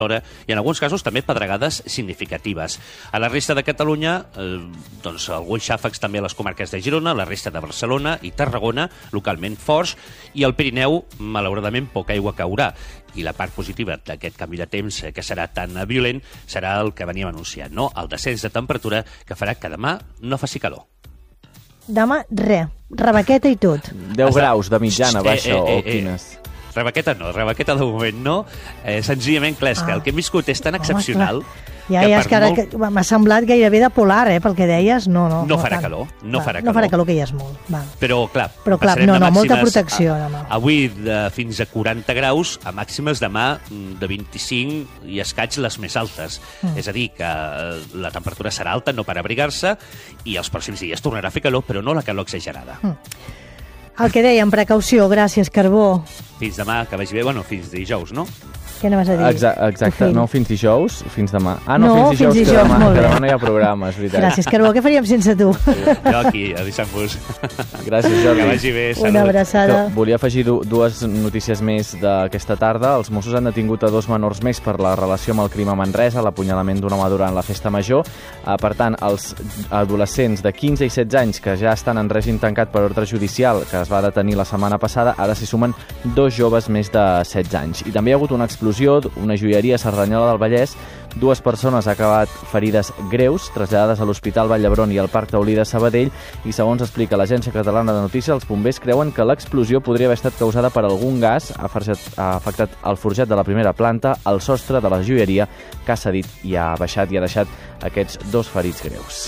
i en alguns casos també pedregades significatives. A la resta de Catalunya, doncs alguns xàfecs també a les comarques de Girona, la resta de Barcelona i Tarragona, localment forts, i al Pirineu, malauradament, poca aigua caurà. I la part positiva d'aquest canvi de temps, que serà tan violent, serà el que veníem anunciant, no? El descens de temperatura que farà que demà no faci calor. Demà, rebequeta i tot. 10 graus de mitjana, baixa, o quines? Rebequeta no, rebequeta de moment no. Senzillament, clar, és que el que hem viscut és tan excepcional... Ja, és que ara m'ha semblat gairebé de polar, pel que deies. No farà calor, no farà calor. No farà calor, que ja és molt. Però, clar, molta protecció demà. Avui fins a 40 graus, a màximes demà de 25 i escaig les més altes. És a dir, que la temperatura serà alta, no per abrigar-se, i els pròxims dies tornarà a fer calor, però no la calor exagerada. El que dèiem, precaució, gràcies, Carbó. Fins demà, que vagi bé, fins dijous, no? Què anaves a dir? Exacte, no fins dijous, fins demà. No, fins dijous, que demà no hi ha programa, és veritat. Gràcies, Carbó, què faríem sense tu? Jo aquí, avisant-vos. Gràcies, Jordi. Que vagi bé, salut. Una abraçada. Volia afegir dues notícies més d'aquesta tarda. Els Mossos han detingut a 2 menors més per la relació amb el crim a Manresa, l'apunyalament d'un home durant la festa major. Per tant, els adolescents de 15 i 16 anys que ja estan en règim tancat per ordre judicial, que es va detenir la setmana passada, ara s'hi sumen 2 joves més de 16 anys. I també hi ha hagut una explosió, una joieria a Cerdanyola del Vallès. 2 persones han acabat ferides greus, traslladades a l'Hospital Vall d'Hebron i al Parc Taulí de Sabadell, i segons explica l'Agència Catalana de Notícies, els bombers creuen que l'explosió podria haver estat causada per algun gas, ha afectat el forjat de la primera planta, el sostre de la joieria, que ha cedit i ha baixat i ha deixat aquests 2 ferits greus.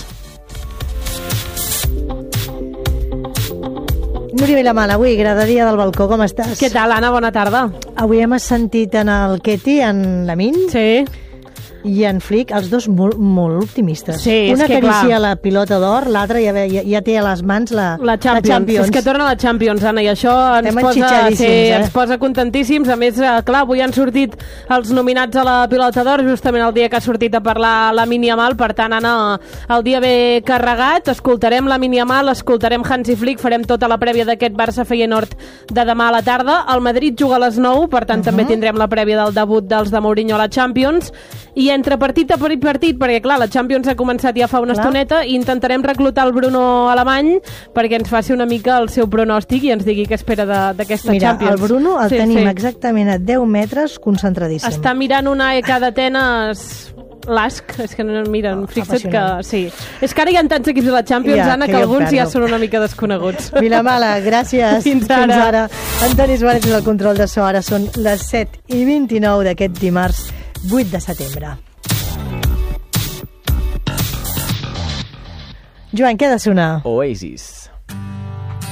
Núria Vilamala, avui, graderia del balcó, com estàs? Què tal, Anna? Bona tarda. Avui hem sentit en el Keti, en Lamin, sí, i en Flick, els dos molt optimistes. Sí, una acaricia clar, la pilota d'or, l'altra ja té a les mans la Champions. És que torna la Champions, Anna, i això ens posa contentíssims. A més, clar, avui han sortit els nominats a la pilota d'or, justament el dia que ha sortit a parlar Lamine Yamal. Per tant, Anna, el dia ve carregat, escoltarem Lamine Yamal, escoltarem Hansi Flick, farem tota la prèvia d'aquest Barça-Feyenoord de demà a la tarda. El Madrid juga a les 9, per tant, també tindrem la prèvia del debut dels de Mourinho a la Champions. I entre partit a partit, perquè clar, la Champions ha començat ja fa una estoneta, i intentarem reclutar el Bruno Alemany perquè ens faci una mica el seu pronòstic i ens digui què espera d'aquesta Champions. Mira, el Bruno el tenim exactament a 10 metres, concentradíssim. Està mirant una EK d'Atenes... L'ASC, és que no miren, fixa't que sí. És que ara hi ha tants equips de la Champions, Anna, que alguns ja són una mica desconeguts. Vilamala, gràcies. Fins ara. Antoni Suárez és el control de so. Ara són les 7:29 d'aquest dimarts 8 de setembre. Joan, què ha de sonar? Oasis.